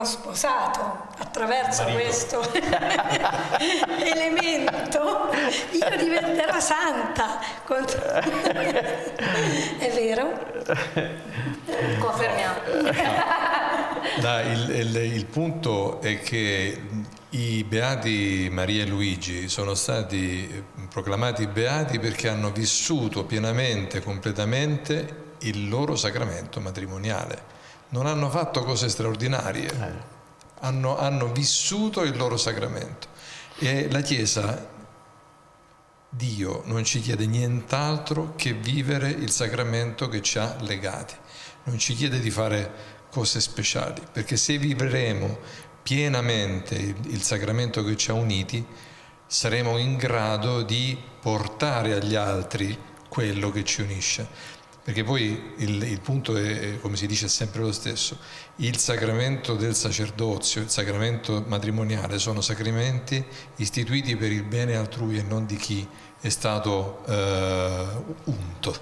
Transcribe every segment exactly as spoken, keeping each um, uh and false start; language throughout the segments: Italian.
sposato attraverso Marito. questo elemento, io diventerò santa. È vero? Confermiamo. No, il, il, il punto è che i beati Maria e Luigi sono stati proclamati beati perché hanno vissuto pienamente, completamente il loro sacramento matrimoniale. Non hanno fatto cose straordinarie, hanno, hanno vissuto il loro sacramento. E la Chiesa, Dio, non ci chiede nient'altro che vivere il sacramento che ci ha legati. Non ci chiede di fare cose speciali, perché se vivremo pienamente il, il sacramento che ci ha uniti, saremo in grado di portare agli altri quello che ci unisce. Perché poi il, il punto è, come si dice, sempre lo stesso. Il sacramento del sacerdozio, il sacramento matrimoniale sono sacramenti istituiti per il bene altrui e non di chi è stato eh, unto.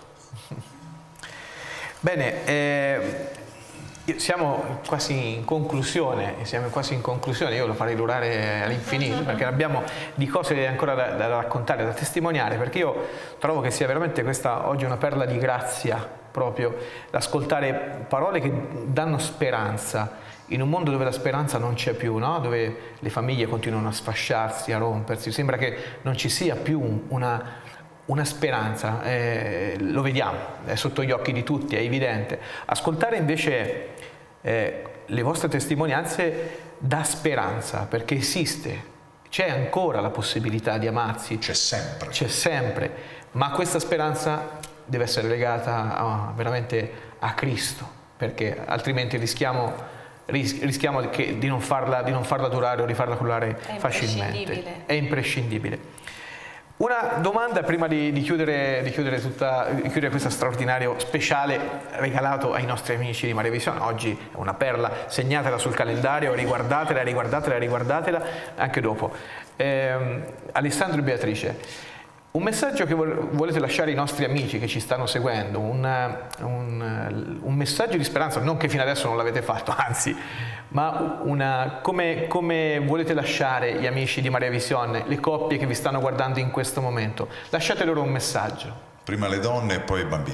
Bene, eh, siamo quasi in conclusione, siamo quasi in conclusione, io lo farei durare all'infinito perché abbiamo di cose ancora da, da raccontare, da testimoniare, perché io trovo che sia veramente questa oggi una perla di grazia, proprio l'ascoltare parole che danno speranza in un mondo dove la speranza non c'è più, no? Dove le famiglie continuano a sfasciarsi, a rompersi, sembra che non ci sia più una Una speranza, eh, lo vediamo, è sotto gli occhi di tutti, è evidente. Ascoltare invece eh, le vostre testimonianze dà speranza, perché esiste, c'è ancora la possibilità di amarsi. C'è sempre. C'è sempre, ma questa speranza deve essere legata a, veramente a Cristo, perché altrimenti rischiamo, ris rischiamo che, di, non farla, di non farla durare o di farla crollare facilmente. È imprescindibile. Una domanda prima di, di, chiudere, di, chiudere tutta, di chiudere questo straordinario speciale regalato ai nostri amici di Maria Visione. Oggi è una perla, segnatela sul calendario, riguardatela, riguardatela, riguardatela anche dopo. Eh, Alessandro e Beatrice, un messaggio che volete lasciare ai nostri amici che ci stanno seguendo, un, un, un messaggio di speranza, non che fino adesso non l'avete fatto, anzi, ma una, come, come volete lasciare gli amici di Maria Visione, le coppie che vi stanno guardando in questo momento? Lasciate loro un messaggio. Prima le donne e poi i bambini.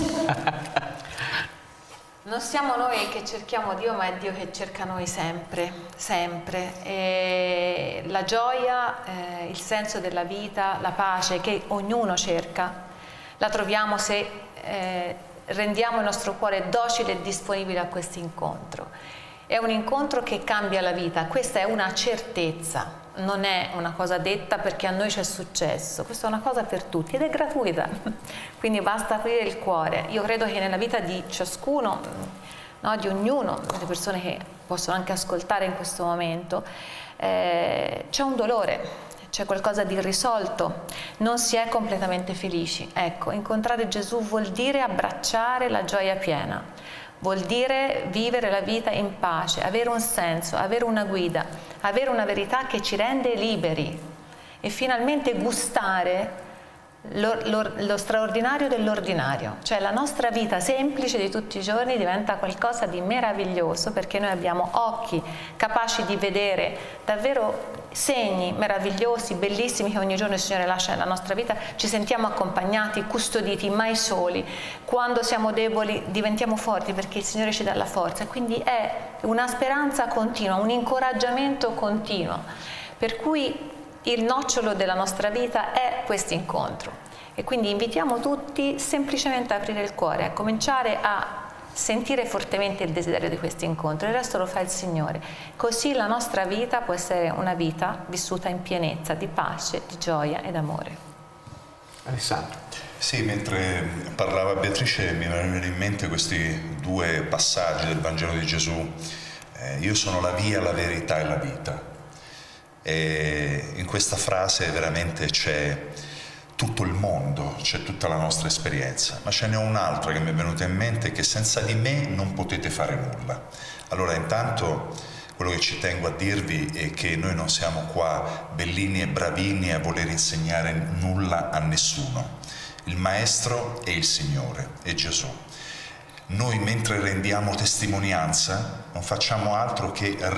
Non siamo noi che cerchiamo Dio, ma è Dio che cerca noi sempre, sempre. E la gioia, eh, il senso della vita, la pace che ognuno cerca, la troviamo se eh, rendiamo il nostro cuore docile e disponibile a questo incontro. È un incontro che cambia la vita, questa è una certezza, non è una cosa detta perché a noi c'è successo, questa è una cosa per tutti ed è gratuita, quindi basta aprire il cuore. Io credo che nella vita di ciascuno, no, di ognuno, delle persone che possono anche ascoltare in questo momento, eh, c'è un dolore, c'è qualcosa di irrisolto, non si è completamente felici. Ecco, incontrare Gesù vuol dire abbracciare la gioia piena. Vuol dire vivere la vita in pace, avere un senso, avere una guida, avere una verità che ci rende liberi e finalmente gustare lo, lo, lo straordinario dell'ordinario. Cioè la nostra vita semplice di tutti i giorni diventa qualcosa di meraviglioso perché noi abbiamo occhi capaci di vedere davvero segni meravigliosi, bellissimi che ogni giorno il Signore lascia nella nostra vita, ci sentiamo accompagnati, custoditi, mai soli. Quando siamo deboli diventiamo forti perché il Signore ci dà la forza, quindi è una speranza continua, un incoraggiamento continuo, per cui il nocciolo della nostra vita è questo incontro e quindi invitiamo tutti semplicemente a aprire il cuore, a cominciare a sentire fortemente il desiderio di questo incontro, il resto lo fa il Signore. Così la nostra vita può essere una vita vissuta in pienezza di pace, di gioia ed amore. Alessandro. Sì, mentre parlava Beatrice mi venivano in mente questi due passaggi del Vangelo di Gesù. Eh, io sono la via, la verità e la vita. E in questa frase veramente c'è tutto il mondo, c'è tutta la nostra esperienza, ma ce n'è un'altra che mi è venuta in mente, che senza di me non potete fare nulla. Allora intanto quello che ci tengo a dirvi è che noi non siamo qua bellini e bravini a voler insegnare nulla a nessuno. Il Maestro è il Signore, è Gesù. Noi mentre rendiamo testimonianza non facciamo altro che